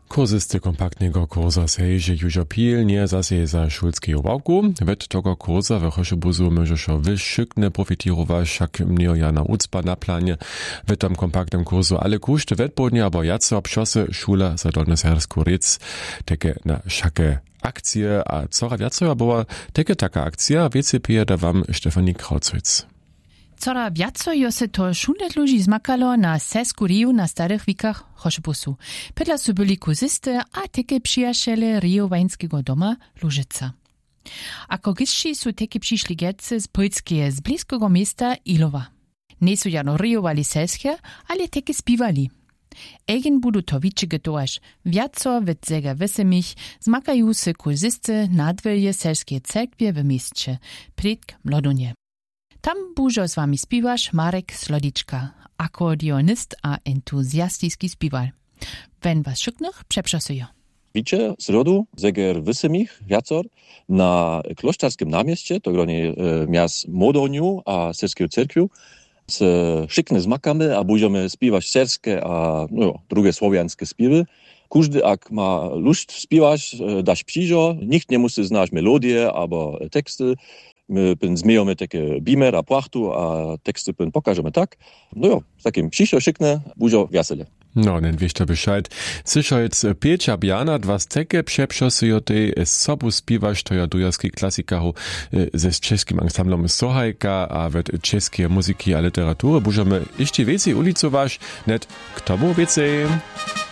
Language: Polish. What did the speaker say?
Kurzysty kompaktnego kurza sejże już pilnie zase za szulskiego wałku. Wet tego kurza w Choszobuzu możesz wyszykne profitirować, jak mnie Jana Ucpa na planie. W tym kompaktnym kurzu ale kuszty wetbodnie, aber jaco obszosy szula za Dolnosersku Ric, takie na szakie akcje, a co wiaco była takie taka akcja, wiecie da wam Stefanie Krauzwitz. Cora wiaco jo se to šundet luži zmakalo na sesku Riju na starych wikach Choszobusu. Pedla su byli kuziste, a teke przyjaciele Rijowańskiego doma Lużyca. Ako gysci su teke przyszli getce z Polskie, z bliskiego miasta Ilowa. Nie su jano rijowali seskie, ale teke spiwali. Egen budu to wičige toaž. Wiaco wet zega wesemich zmakajú se kuziste nadwelje selskie cerkwie w mieście, Predk Mlodonie. Tam bužo z wami spiwaš Marek Slodička, akordionist a entuzjastický spiwal. Wenn was szyknych przeprzasują. Wiecie, zrodu zeger wysemich, wiacor, na kloszczarskim namieście, to gronie miast Modoniu a serskiego cerkwiu, z szykne zmakamy, a będziemy spiwać serskie, a drugie słowiańskie spiwy. Każdy, jak ma lust spiwać, dasz przyjrzeć, nikt nie musi znać melodię albo teksty. My zmiejemy takie bimer a płachtu, a teksty pokażemy tak. Z takim przyjrzeć szykne, dużo wiesele. No, nen wiesz to Bescheid. Słyszałeś Piecia Biana, dwa steke przeprzasują tej z sobu spiwasz, to ja dujarski klasikaru ze czeskim ensemblem Sohajka, a wet czeskie muzyki a literatury. Bużemy jeszcze więcej ulicować, net k tomu więcej.